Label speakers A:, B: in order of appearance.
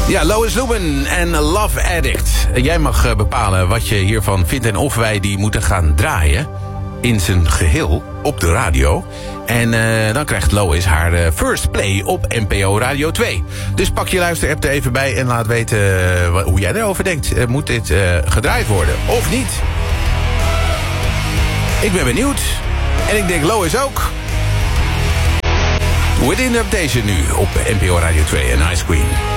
A: Ja, Lois Lubin en Love Addict. Jij mag bepalen wat je hiervan vindt en of wij die moeten gaan draaien in zijn geheel op de radio. En dan krijgt Lois haar first play op NPO Radio 2. Dus pak je luisterapp er even bij en laat weten hoe jij erover denkt. Moet dit gedraaid worden of niet? Ik ben benieuwd. En ik denk Lois ook. Within Temptation nu op NPO Radio 2 en Ice Queen.